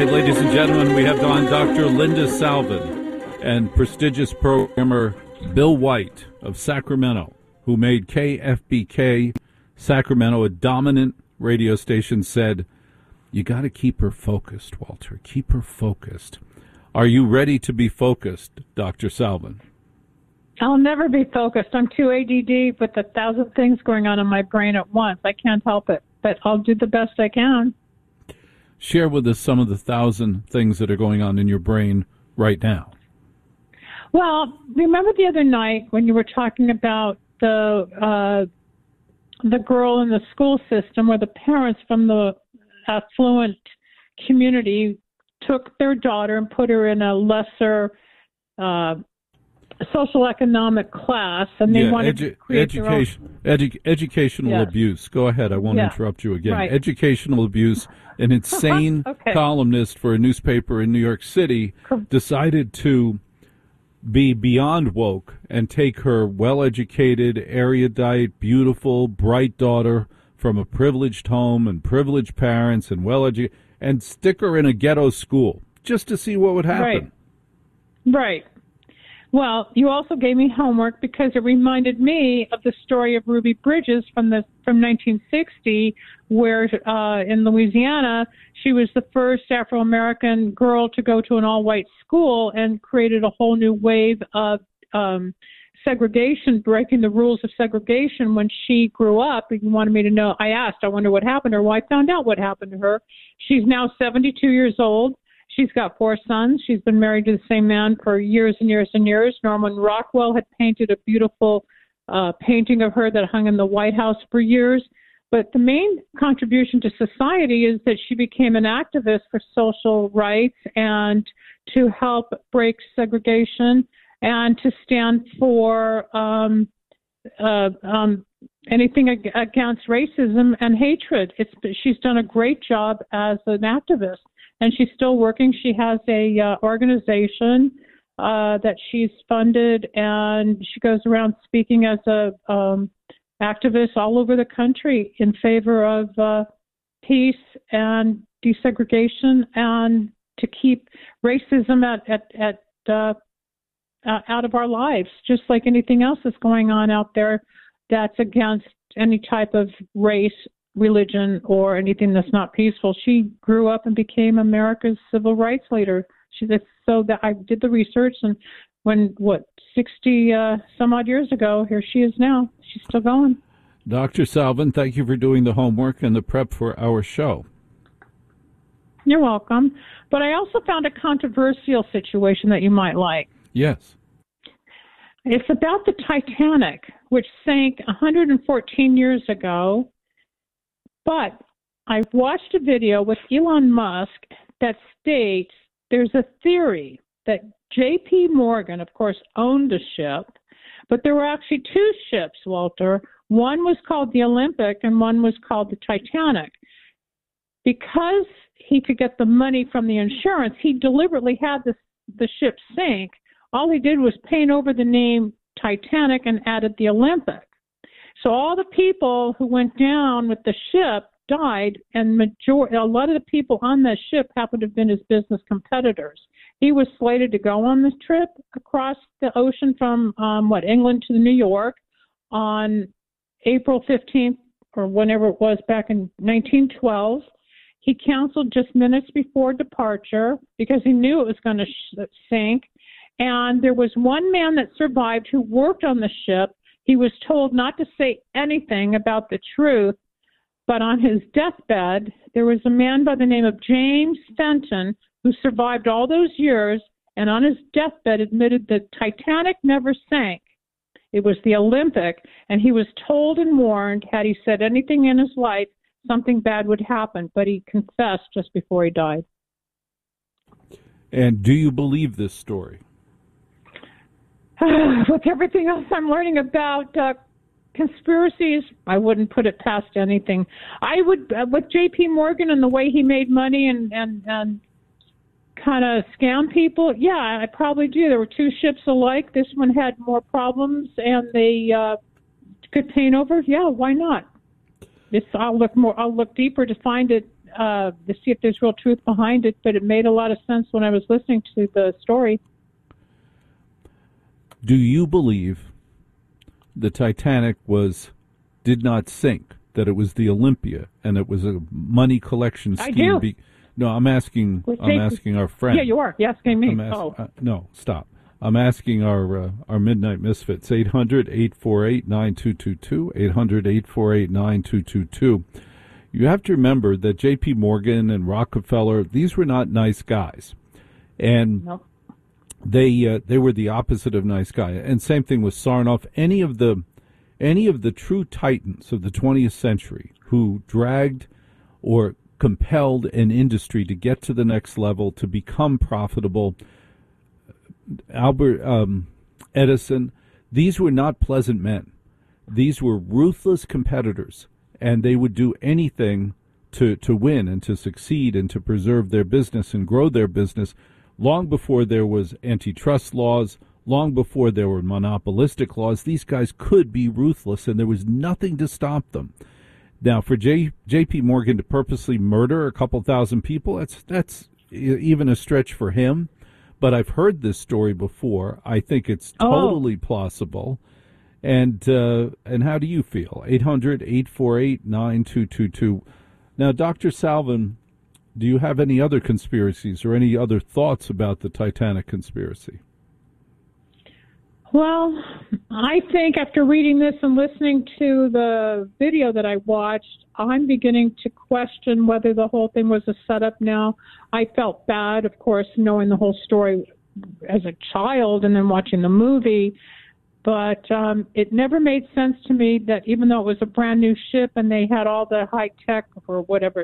ladies and gentlemen, we have on Dr. Linda Salvin and prestigious programmer Bill White of Sacramento, who made KFBK Sacramento a dominant radio station, said, "You got to keep her focused, Walter. Keep her focused." Are you ready to be focused, Dr. Salvin? I'll never be focused. I'm too ADD with 1,000 things going on in my brain at once. I can't help it, but I'll do the best I can. Share with us some of the 1,000 things that are going on in your brain right now. Well, remember the other night when you were talking about the girl in the school system where the parents from the affluent community took their daughter and put her in a lesser social economic class, and they wanted to create educational abuse. Go ahead, I won't interrupt you again. Right. Educational abuse. An insane columnist for a newspaper in New York City decided to be beyond woke and take her well-educated, erudite, beautiful, bright daughter from a privileged home and privileged parents and well-educated, and stick her in a ghetto school just to see what would happen. Right. Well, you also gave me homework because it reminded me of the story of Ruby Bridges from 1960, where in Louisiana she was the first Afro-American girl to go to an all-white school and created a whole new wave of segregation, breaking the rules of segregation. When she grew up, you wanted me to know, I asked, I wonder what happened to her. Well, I found out what happened to her. She's now 72 years old. She's got 4 sons. She's been married to the same man for years and years and years. Norman Rockwell had painted a beautiful painting of her that hung in the White House for years. But the main contribution to society is that she became an activist for social rights and to help break segregation and to stand for anything against racism and hatred. She's done a great job as an activist. And she's still working. She has a organization that she's funded, and she goes around speaking as a activist all over the country in favor of peace and desegregation and to keep racism out of our lives, just like anything else that's going on out there that's against any type of race, religion, or anything that's not peaceful. She grew up and became America's civil rights leader. So that I did the research, and 60 some odd years ago, here she is now. She's still going. Dr. Salvin, thank you for doing the homework and the prep for our show. You're welcome. But I also found a controversial situation that you might like. Yes. It's about the Titanic, which sank 114 years ago. But I watched a video with Elon Musk that states there's a theory that J.P. Morgan, of course, owned the ship, but there were actually 2 ships, Walter. One was called the Olympic and one was called the Titanic. Because he could get the money from the insurance, he deliberately had the ship sink. All he did was paint over the name Titanic and added the Olympic. So all the people who went down with the ship died, and a lot of the people on that ship happened to have been his business competitors. He was slated to go on this trip across the ocean from England to New York on April 15th or whenever it was back in 1912. He canceled just minutes before departure because he knew it was going to sink. And there was one man that survived who worked on the ship. He was told not to say anything about the truth, but on his deathbed, there was a man by the name of James Fenton who survived all those years, and on his deathbed admitted that Titanic never sank. It was the Olympic, and he was told and warned, had he said anything in his life, something bad would happen, but he confessed just before he died. And do you believe this story? With everything else I'm learning about conspiracies, I wouldn't put it past anything. I would, with J.P. Morgan and the way he made money and kind of scam people, yeah, I probably do. There were 2 ships alike. This one had more problems, and they could paint over. Yeah, why not? I'll look deeper to find it to see if there's real truth behind it, but it made a lot of sense when I was listening to the story. Do you believe the Titanic did not sink, that it was the Olympia, and it was a money collection scheme? I do. No, I'm asking our friend. Yeah, you are. You're asking me. No, stop. I'm asking our Midnight Misfits, 800-848-9222, 800-848-9222. You have to remember that J.P. Morgan and Rockefeller, these were not nice guys. And nope. They were the opposite of nice guy. And same thing with Sarnoff. Any of the true titans of the 20th century who dragged or compelled an industry to get to the next level, to become profitable, Albert Edison, these were not pleasant men. These were ruthless competitors, and they would do anything to win and to succeed and to preserve their business and grow their business. Long before there was antitrust laws, long before there were monopolistic laws, these guys could be ruthless, and there was nothing to stop them. Now, for J.P. Morgan to purposely murder a couple thousand people, that's even a stretch for him. But I've heard this story before. I think it's totally plausible. And how do you feel? 800-848-9222. Now, Dr. Salvin, do you have any other conspiracies or any other thoughts about the Titanic conspiracy? Well, I think after reading this and listening to the video that I watched, I'm beginning to question whether the whole thing was a setup now. I felt bad, of course, knowing the whole story as a child and then watching the movie. But it never made sense to me that even though it was a brand new ship and they had all the high tech or whatever,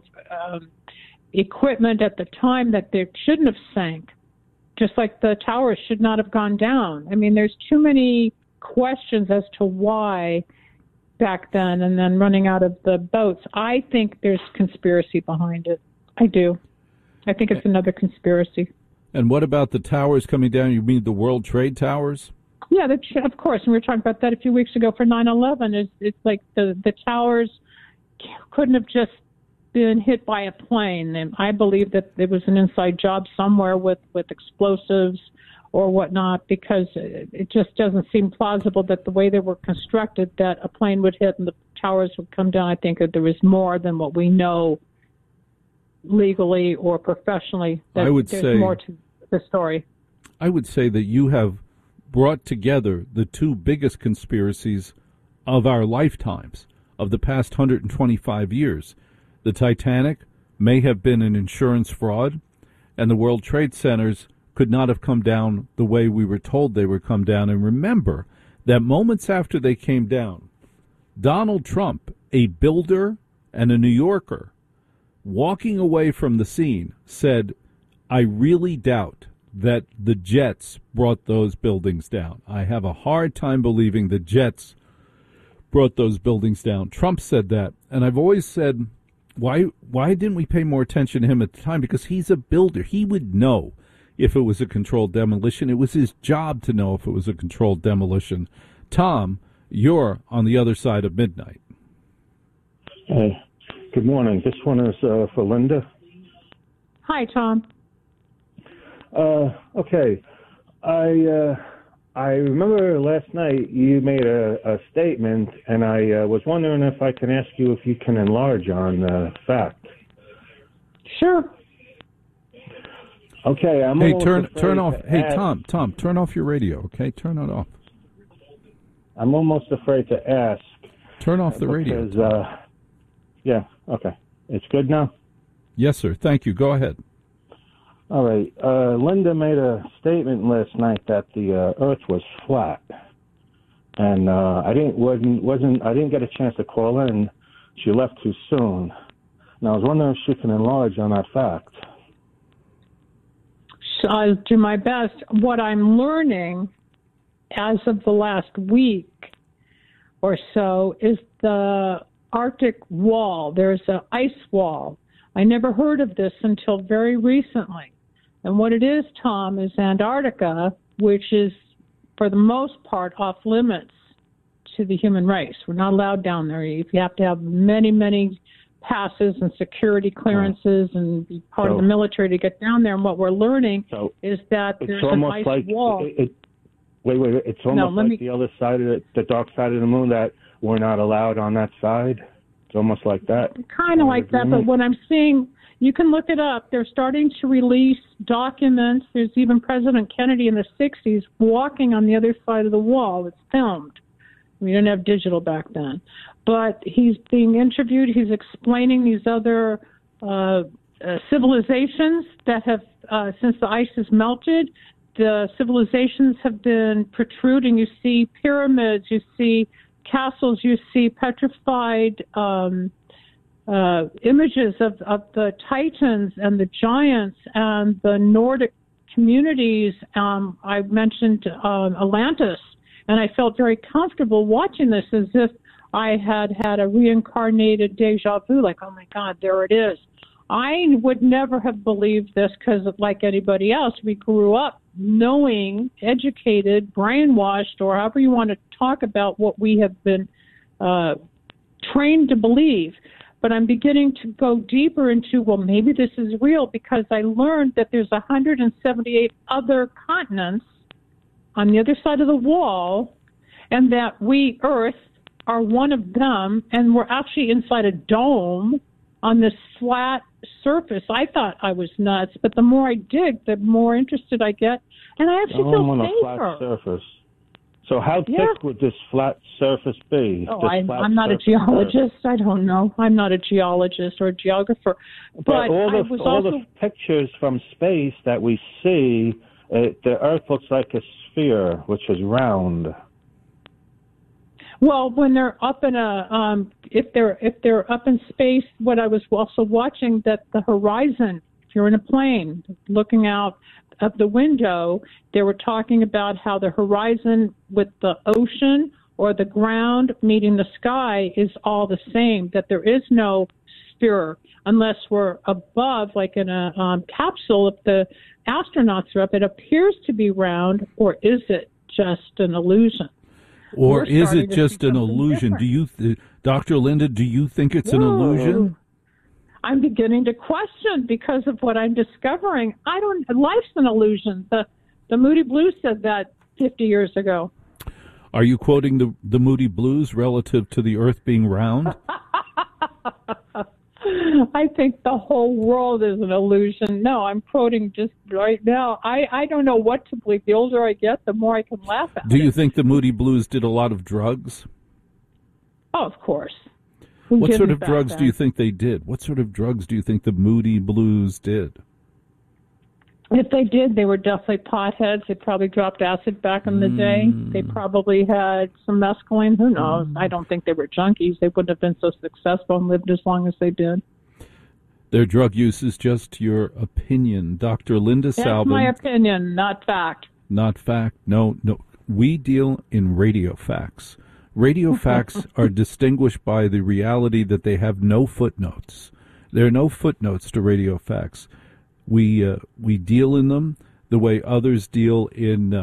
equipment at the time, that they shouldn't have sank. Just like the towers should not have gone down. I mean, there's too many questions as to why back then, and then running out of the boats. I think there's conspiracy behind it. I do. I think it's another conspiracy. And what about the towers coming down? You mean the World Trade Towers? Yeah, of course. And we were talking about that a few weeks ago for 9/11. It's like the towers couldn't have just been hit by a plane. And I believe that there was an inside job somewhere with explosives or whatnot, because it just doesn't seem plausible that the way they were constructed, that a plane would hit and the towers would come down. I think that there is more than what we know legally or professionally. I would say more to the story. I would say that you have brought together the two biggest conspiracies of our lifetimes, of the past 125 years. The Titanic may have been an insurance fraud, and the World Trade Centers could not have come down the way we were told they would come down. And remember that moments after they came down, Donald Trump, a builder and a New Yorker, walking away from the scene, said, "I really doubt that the jets brought those buildings down. I have a hard time believing the jets brought those buildings down." Trump said that, and I've always said, why didn't we pay more attention to him at the time? Because he's a builder. He would know if it was a controlled demolition. It was his job to know if it was a controlled demolition. Tom, you're on the other side of midnight. Hey, good morning. This one is for Linda. Hi, Tom. Okay. I remember last night you made a statement, and I was wondering if I can ask you if you can enlarge on the fact. Sure. Okay, turn off. Hey, Tom, turn off your radio. Okay, turn it off. I'm almost afraid to ask. Turn off the radio. Yeah. Okay. It's good now. Yes, sir. Thank you. Go ahead. All right. Linda made a statement last night that the Earth was flat, and I didn't get a chance to call in. She left too soon, and I was wondering if she can enlarge on that fact. So I'll do my best. What I'm learning as of the last week or so is the Arctic wall. There's an ice wall. I never heard of this until very recently. And what it is, Tom, is Antarctica, which is, for the most part, off limits to the human race. We're not allowed down there. You have to have many, many passes and security clearances and be part of the military to get down there. And what we're learning is that there's an ice wall. Wait. It's almost the other side of the dark side of the moon, that we're not allowed on that side. It's almost like that. Kind of like that, but what I'm seeing, you can look it up. They're starting to release documents. There's even President Kennedy in the 60s walking on the other side of the wall. It's filmed. We didn't have digital back then. But he's being interviewed. He's explaining these other civilizations that have, since the ice has melted, the civilizations have been protruding. You see pyramids, you see castles, you see petrified images of the Titans and the giants and the Nordic communities. I mentioned Atlantis, and I felt very comfortable watching this as if I had a reincarnated deja vu, like, oh my God, there it is. I would never have believed this because, like anybody else, we grew up knowing, educated, brainwashed, or however you want to talk about what we have been trained to believe. But I'm beginning to go deeper into, well, maybe this is real, because I learned that there's 178 other continents on the other side of the wall, and that we, Earth, are one of them, and we're actually inside a dome on this flat surface. I thought I was nuts, but the more I dig, the more interested I get, and I actually feel on safer. A flat surface. So how thick would this flat surface be? Oh, I'm not a geologist. I don't know. I'm not a geologist or a geographer. But all the pictures from space that we see, the Earth looks like a sphere, which is round. Well, when they're up in if they're up in space, what I was also watching, that the horizon, if you're in a plane looking out of the window, they were talking about how the horizon with the ocean or the ground meeting the sky is all the same, that there is no sphere unless we're above, like in a capsule. If the astronauts are up, it appears to be round, or is it just an illusion? Or is it just an illusion? Different. Do you, Dr. Linda, do you think it's an illusion? I'm beginning to question because of what I'm discovering. Life's an illusion. The Moody Blues said that 50 years ago. Are you quoting the Moody Blues relative to the Earth being round? I think the whole world is an illusion. No, I'm quoting just right now. I don't know what to believe. The older I get, the more I can laugh at it. Do you think the Moody Blues did a lot of drugs? Oh, of course. What sort of drugs do you think they did? What sort of drugs do you think the Moody Blues did? If they did, they were definitely potheads. They probably dropped acid back in the day. They probably had some mescaline. Who knows? I don't think they were junkies. They wouldn't have been so successful and lived as long as they did. Their drug use is just your opinion. Dr. Linda Salvin. That's my opinion, not fact. Not fact. No. We deal in radio facts. Radio facts are distinguished by the reality that they have no footnotes. There are no footnotes to radio facts. We deal in them the way others deal in.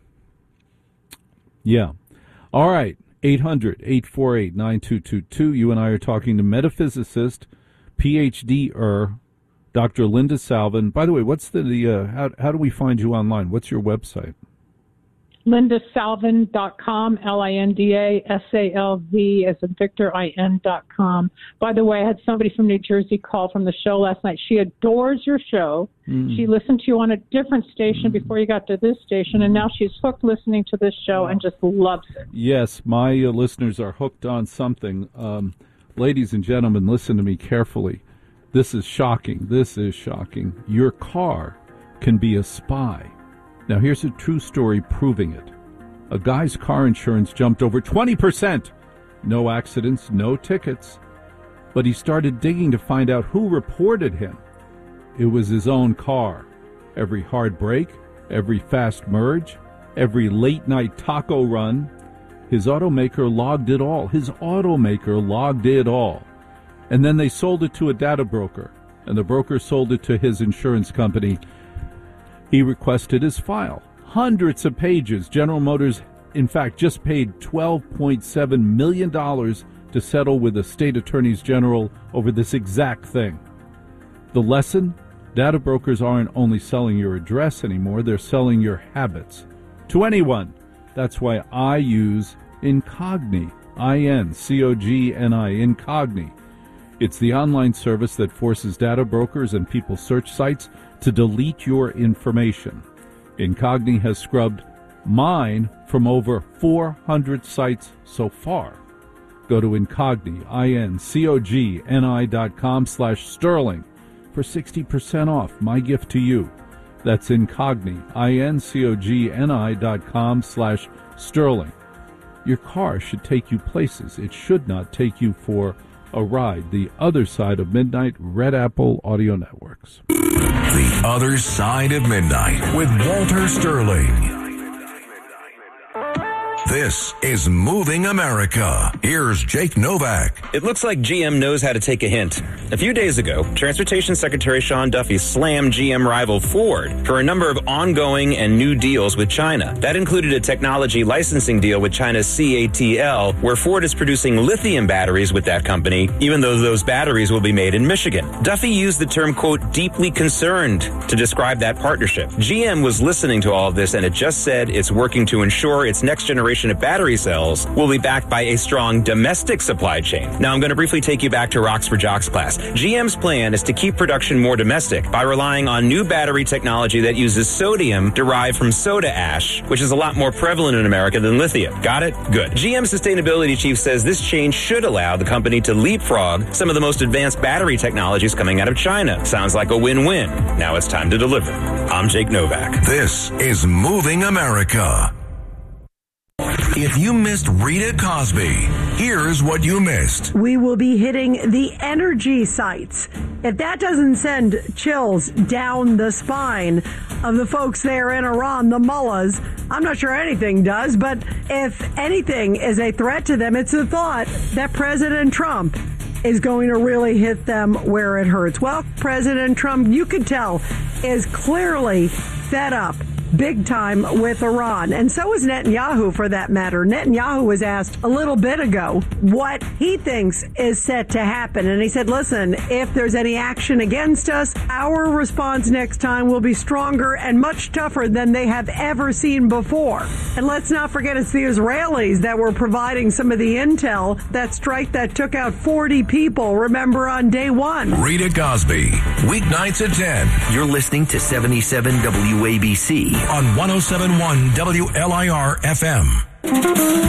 All right. 800-848-9222. You and I are talking to metaphysicist, PhD-er, Dr. Linda Salvin. By the way, what's how do we find you online? What's your website? LindaSalvin.com, LindaSalv as in Victor, IN.com. By the way, I had somebody from New Jersey call from the show last night. She adores your show. She listened to you on a different station before you got to this station, and now she's hooked listening to this show and just loves it. Yes, my listeners are hooked on something. Ladies and gentlemen, listen to me carefully. This is shocking. This is shocking. Your car can be a spy. Now, here's a true story proving it. A guy's car insurance jumped over 20%. No accidents, no tickets. But he started digging to find out who reported him. It was his own car. Every hard brake, every fast merge, every late-night taco run. His automaker logged it all. And then they sold it to a data broker, and the broker sold it to his insurance company. He requested his file. Hundreds of pages. General Motors, in fact, just paid $12.7 million to settle with the state attorneys general over this exact thing. The lesson? Data brokers aren't only selling your address anymore, they're selling your habits. To anyone. That's why I use Incogni. I-N-C-O-G-N-I, Incogni. It's the online service that forces data brokers and people search sites to delete your information. Incogni has scrubbed mine from over 400 sites so far. Go to Incogni, INCOGNI.com/Sterling for 60% off. My gift to you. That's Incogni, INCOGNI.com/Sterling. Your car should take you places. It should not take you for a ride. The Other Side of Midnight, Red Apple Audio Networks. The Other Side of Midnight with Walter Sterling. This is Moving America. Here's Jake Novak. It looks like GM knows how to take a hint. A few days ago, Transportation Secretary Sean Duffy slammed GM rival Ford for a number of ongoing and new deals with China. That included a technology licensing deal with China's CATL, where Ford is producing lithium batteries with that company, even though those batteries will be made in Michigan. Duffy used the term, quote, deeply concerned to describe that partnership. GM was listening to all of this, and it just said it's working to ensure its next generation of battery cells will be backed by a strong domestic supply chain. Now, I'm going to briefly take you back to Rocks for Jocks class. GM's plan is to keep production more domestic by relying on new battery technology that uses sodium derived from soda ash, which is a lot more prevalent in America than lithium. Got it? Good. GM sustainability chief says this change should allow the company to leapfrog some of the most advanced battery technologies coming out of China. Sounds like a win-win. Now it's time to deliver. I'm Jake Novak. This is Moving America. If you missed Rita Cosby, here's what you missed. We will be hitting the energy sites. If that doesn't send chills down the spine of the folks there in Iran, the mullahs, I'm not sure anything does, but if anything is a threat to them, it's the thought that President Trump is going to really hit them where it hurts. Well, President Trump, you could tell, is clearly fed up big time with Iran. And so is Netanyahu, for that matter. Netanyahu was asked a little bit ago what he thinks is set to happen. And he said, listen, if there's any action against us, our response next time will be stronger and much tougher than they have ever seen before. And let's not forget, it's the Israelis that were providing some of the intel, that strike that took out 40 people, remember, on day one. Rita Cosby, weeknights at 10. You're listening to 77 WABC. On 107.1 WLIR FM.